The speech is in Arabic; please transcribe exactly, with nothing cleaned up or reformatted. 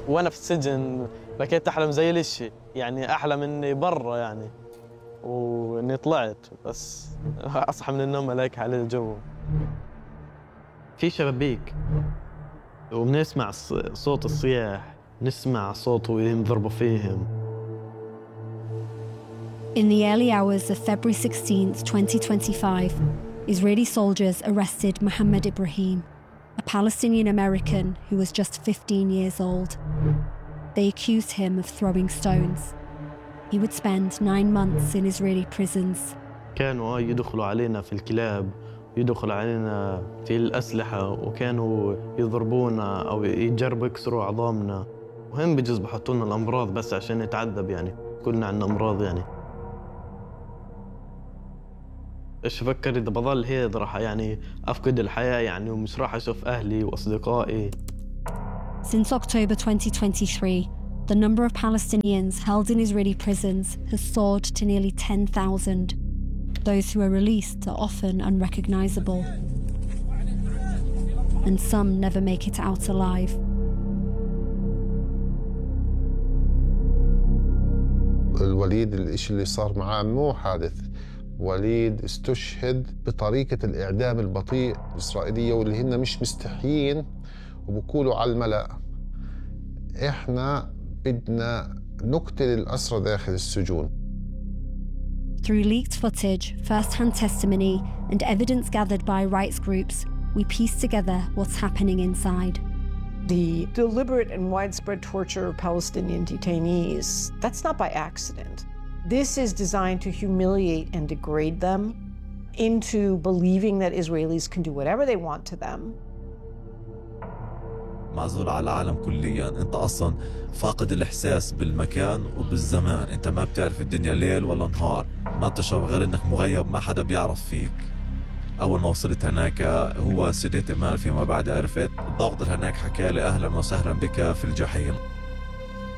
وأنا في السجن بكيت أحلم زي الإشي، يعني أحلم إني برا يعني وإني طلعت، بس أصحى من النوم ألاقي على الجو في شبابيك وبنسمع صوت الصياح، نسمع صوت وهم ضربوا فيهم. In the early hours of February sixteenth, twenty twenty-five, Israeli soldiers arrested Mohammed Ibrahim, a Palestinian American who was just fifteen years old. They accused him of throwing stones. He would spend nine months in Israeli prisons. كانوا يدخلوا علينا في الكلاب، يدخلوا علينا في الأسلحة، وكانوا يضربونا أو يجربوا يكسروا عظامنا، وهم بجوز بحطوا لنا الأمراض بس عشان نتعذب، يعني كلنا عندنا أمراض يعني. إيش فكر إذا بضل هيك راح يعني أفقد الحياة يعني، ومش راح أشوف أهلي وأصدقائي. Since October twenty twenty-three, the number of Palestinians held in Israeli prisons has soared to nearly ten thousand. Those who are released are often unrecognizable, and some never make it out alive. الوليد الإشي اللي صار معاه مو حادث، وليد استشهد بطريقة الإعدام البطيء الإسرائيلية، واللي هن مش مستحيين وبقولوا على الملأ إحنا بدنا نقتل الأسرى داخل السجون. Through leaked footage, first-hand testimony, and evidence gathered by rights groups, we piece together what's happening inside. The deliberate and widespread torture of Palestinian detainees, that's not by accident. This is designed to humiliate and degrade them into believing that Israelis can do whatever they want to them. معزول على العالم كليا، انت اصلا فاقد الاحساس بالمكان وبالزمان، انت ما بتعرف الدنيا ليل ولا نهار، ما بتشعر غير انك مغيب، ما حدا بيعرف فيك. اول ما وصلت هناك هو سيدة ايمان فيما بعد عرفت الضابط هناك حكى لي اهلا وسهلا بك في الجحيم.